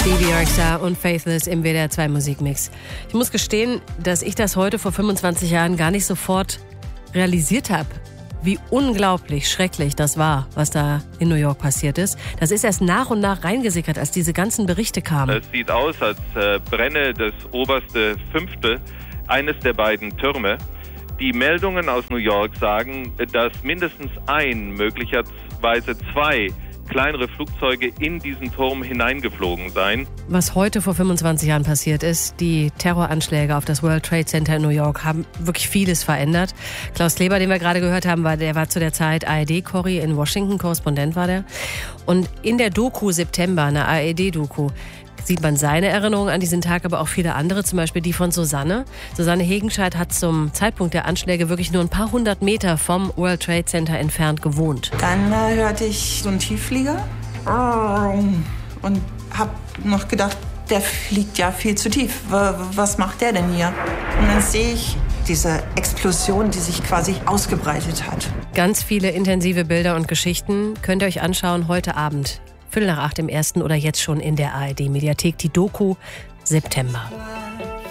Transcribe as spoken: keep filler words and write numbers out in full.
Baby Rexha und Faithless im W D R zwei Musikmix. Ich muss gestehen, dass ich das heute vor fünfundzwanzig Jahren gar nicht sofort realisiert habe, wie unglaublich schrecklich das war, was da in New York passiert ist. Das ist erst nach und nach reingesickert, als diese ganzen Berichte kamen. Es sieht aus, als äh, brenne das oberste Fünftel eines der beiden Türme. Die Meldungen aus New York sagen, dass mindestens ein, möglicherweise zwei kleinere Flugzeuge in diesen Turm hineingeflogen seien. Was heute vor fünfundzwanzig Jahren passiert ist, die Terroranschläge auf das World Trade Center in New York haben wirklich vieles verändert. Klaus Kleber, den wir gerade gehört haben, war, der war zu der Zeit A R D-Corri in Washington, Korrespondent war der. Und in der Doku September, einer A R D-Doku, sieht man seine Erinnerungen an diesen Tag, aber auch viele andere, zum Beispiel die von Susanne. Susanne Hegenscheid hat zum Zeitpunkt der Anschläge wirklich nur ein paar hundert Meter vom World Trade Center entfernt gewohnt. Dann äh, hörte ich so einen Tiefflieger und habe noch gedacht, der fliegt ja viel zu tief. Was macht der denn hier? Und dann sehe ich diese Explosion, die sich quasi ausgebreitet hat. Ganz viele intensive Bilder und Geschichten könnt ihr euch anschauen heute Abend. Viertel nach acht im ersten oder jetzt schon in der A R D-Mediathek, die Doku September.